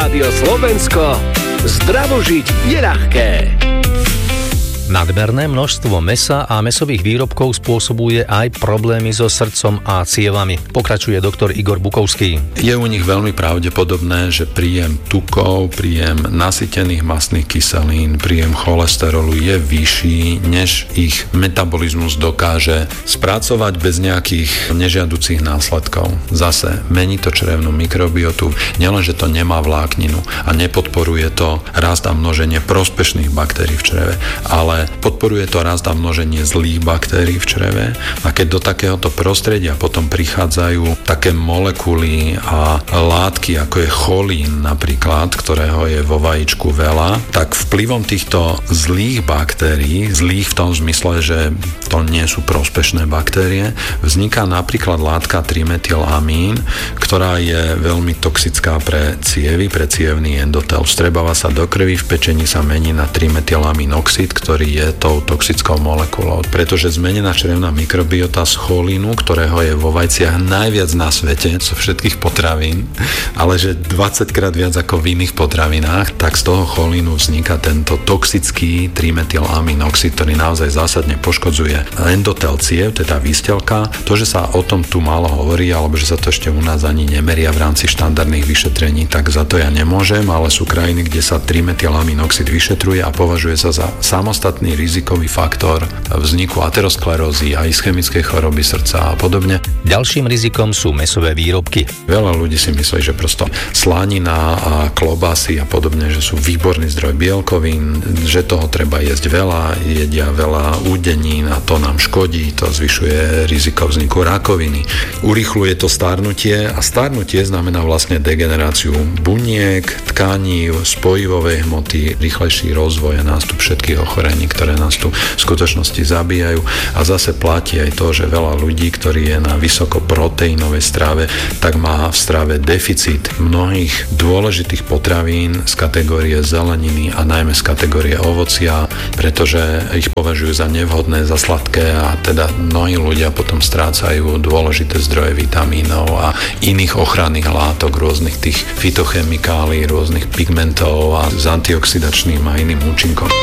Rádio Slovensko, zdravo žiť je ľahké. Nadmerné množstvo mäsa a mäsových výrobkov spôsobuje aj problémy so srdcom a cievami. Pokračuje doktor Igor Bukovský. Je u nich veľmi pravdepodobné, že príjem tukov, príjem nasýtených mastných kyselín, príjem cholesterolu je vyšší, než ich metabolizmus dokáže spracovať bez nejakých nežiaducich následkov. Zase mení to črevnú mikrobiotu, nielenže to nemá vlákninu a nepodporuje to rast a množenie prospešných baktérií v čreve, ale podporuje to rast a množenie zlých baktérií v čreve, a keď do takéhoto prostredia potom prichádzajú také molekuly a látky, ako je cholín napríklad, ktorého je vo vajíčku veľa, tak vplyvom týchto zlých baktérií, zlých v tom zmysle, že to nie sú prospešné baktérie, vzniká napríklad látka trimetylamín, ktorá je veľmi toxická pre cievy, pre cievny endotel. Vstrebáva sa do krvi, v pečení sa mení na trimetylamín oxid, ktorý je tou toxickou molekulou, pretože zmenená črevná mikrobiota z cholínu, ktorého je vo vajciach najviac na svete, zo všetkých potravín, ale že 20 krát viac ako v iných potravinách, tak z toho cholínu vzniká tento toxický trimetylamín oxid, ktorý naozaj zásadne poškodzuje endotel ciev, teda výstelka. To, že sa o tom tu málo hovorí, alebo že sa to ešte u nás ani nemeria v rámci štandardných vyšetrení, tak za to ja nemôžem, ale sú krajiny, kde sa trimetylamín oxid vyšetruje a považuje sa za samostatný rizikový faktor vzniku aterosklerózy a ischemickej choroby srdca a podobne. Ďalším rizikom sú mäsové výrobky. Veľa ľudí si myslí, že prosto slanina a klobásy a podobne, že sú výborný zdroj bielkovín, že toho treba jesť veľa, jedia veľa údenín a to nám škodí, to zvyšuje riziko vzniku rakoviny. Urýchľuje to starnutie a starnutie znamená vlastne degeneráciu buniek, tkaní, spojivovej hmoty, rýchlejší rozvoj a nástup všetkých ochorení, ktoré nás tu v skutočnosti zabíjajú. A zase platí aj to, že veľa ľudí, ktorí je na vysokoproteínovej strave, tak má v strave deficit mnohých dôležitých potravín z kategórie zeleniny a najmä z kategórie ovocia, pretože ich považujú za nevhodné, za sladké, a teda mnohí ľudia potom strácajú dôležité zdroje vitamínov a iných ochranných látok, rôznych tých fytochemikálií, rôznych pigmentov a s antioxidačným a iným účinkom.